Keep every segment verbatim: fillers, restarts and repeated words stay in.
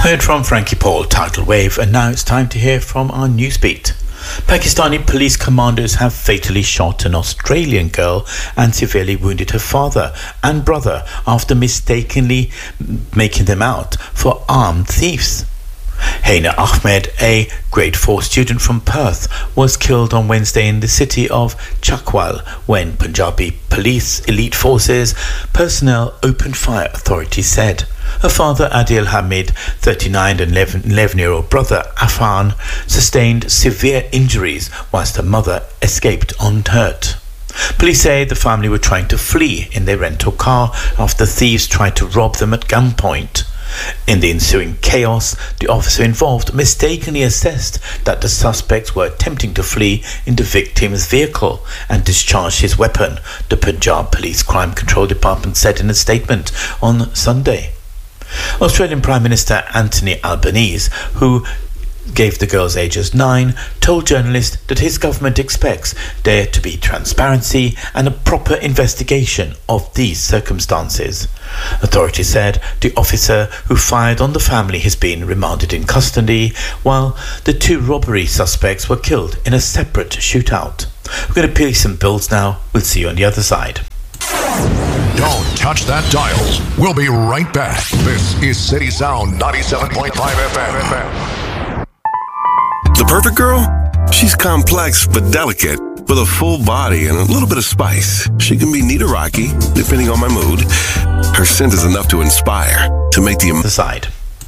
Heard from Frankie Paul, Tidal Wave, and now it's time to hear from our newsbeat. Pakistani police commandos have fatally shot an Australian girl and severely wounded her father and brother after mistakenly making them out for armed thieves. Haina Ahmed, a grade four student from Perth, was killed on Wednesday in the city of Chakwal when Punjabi police elite forces personnel opened fire, authorities said. Her father, Adil Hamid, thirty-nine, and eleven-year-old brother, Afan, sustained severe injuries whilst her mother escaped unhurt. Police say the family were trying to flee in their rental car after thieves tried to rob them at gunpoint. In the ensuing chaos, the officer involved mistakenly assessed that the suspects were attempting to flee in the victim's vehicle and discharged his weapon, the Punjab Police Crime Control Department said in a statement on Sunday. Australian Prime Minister Anthony Albanese, who gave the girls ages nine, told journalists that his government expects there to be transparency and a proper investigation of these circumstances. Authorities said the officer who fired on the family has been remanded in custody, while the two robbery suspects were killed in a separate shootout. We're going to pay some bills now. We'll see you on the other side. Don't touch that dial. We'll be right back. This is City Sound ninety-seven point five F M. The perfect girl? She's complex but delicate, with a full body and a little bit of spice. She can be neat or rocky, depending on my mood. Her scent is enough to inspire, to make the other side.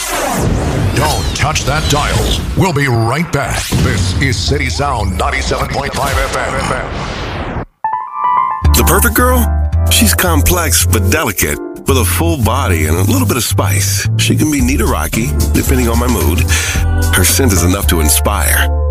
Don't touch that dial. We'll be right back. This is City Sound ninety-seven point five F M. The perfect girl? She's complex but delicate, with a full body and a little bit of spice. She can be neat or rocky, depending on my mood. Her scent is enough to inspire,